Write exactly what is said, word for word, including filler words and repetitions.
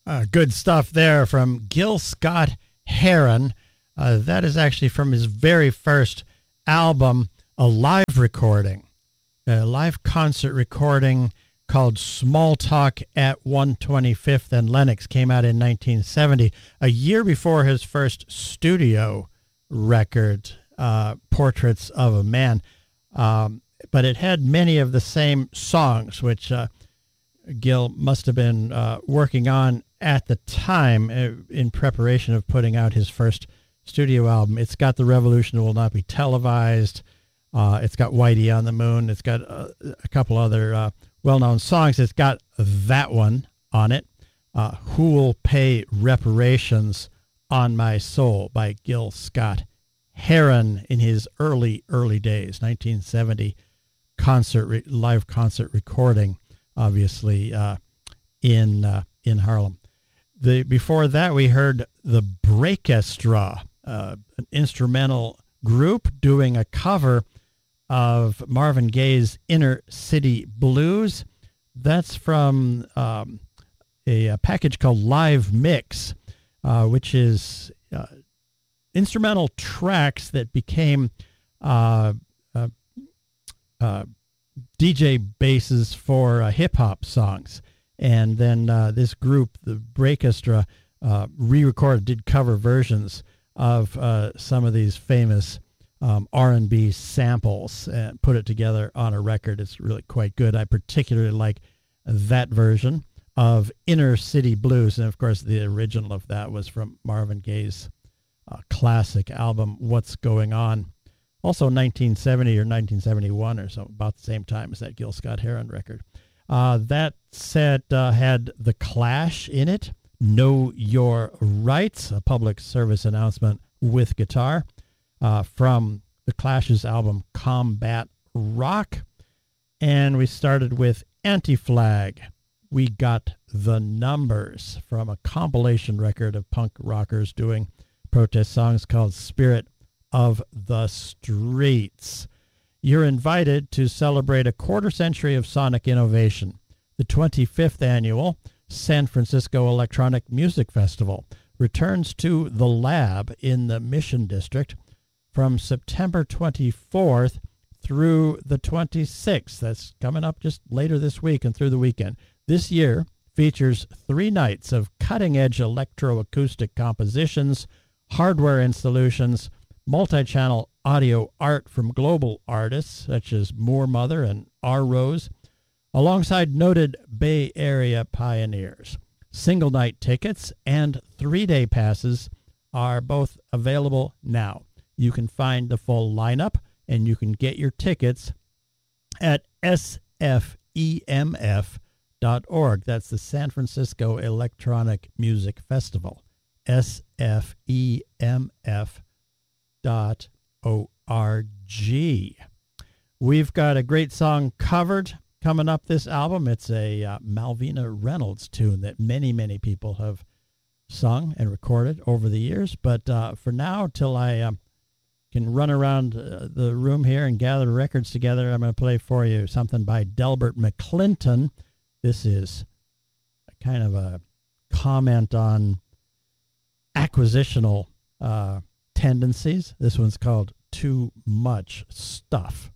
Uh, good stuff there from Gil Scott Heron. Uh, that is actually from his very first album, a live recording, a live concert recording called Small Talk at one twenty-fifth and Lenox. Came out in nineteen seventy, a year before his first studio record, uh, Portraits of a Man. Um, but it had many of the same songs, which uh, Gil must have been uh, working on at the time uh, in preparation of putting out his first studio album. It's got The Revolution Will Not Be Televised. Uh, it's got Whitey on the Moon. It's got uh, a couple other uh, well-known songs. It's got that one on it, uh, Who'll Pay Reparations on My Soul by Gil Scott Heron in his early, early days, nineteen seventy concert, re- live concert recording, obviously, uh, in uh, in Harlem. The Before that, we heard the Breakestra, uh, an instrumental group doing a cover of Marvin Gaye's Inner City Blues. That's from um, a, a package called Live Mix, uh, which is uh, instrumental tracks that became uh, uh, uh, D J bases for uh, hip-hop songs. And then uh, this group, the Breakestra, uh, re-recorded, did cover versions of uh, some of these famous um, R and B samples and put it together on a record. It's really quite good. I particularly like that version of Inner City Blues. And, of course, the original of that was from Marvin Gaye's uh, classic album, What's Going On? Also nineteen seventy or nineteen seventy-one or so, about the same time as that Gil Scott Heron record. Uh, that set uh, had The Clash in it, Know Your Rights, a public service announcement with guitar uh, from The Clash's album Combat Rock. And we started with Anti-Flag, We Got the Numbers, from a compilation record of punk rockers doing protest songs called Spirit of the Streets. You're invited to celebrate a quarter century of sonic innovation. The twenty-fifth annual San Francisco Electronic Music Festival returns to The Lab in the Mission District from September twenty-fourth through the twenty-sixth. That's coming up just later this week and through the weekend. This year features three nights of cutting-edge electroacoustic compositions, hardware installations, multi-channel audio art from global artists such as Moore Mother and R. Rose, alongside noted Bay Area pioneers. Single night tickets and three-day passes are both available now. You can find the full lineup and you can get your tickets at S F E M F dot org. That's the San Francisco Electronic Music Festival. S F E M F dot O R G. We've got a great song covered coming up this album. It's a uh, Malvina Reynolds tune that many, many people have sung and recorded over the years. But uh, for now, till I um, can run around uh, the room here and gather records together, I'm going to play for you something by Delbert McClinton. This is a kind of a comment on acquisitional uh tendencies. This one's called Too Much Stuff.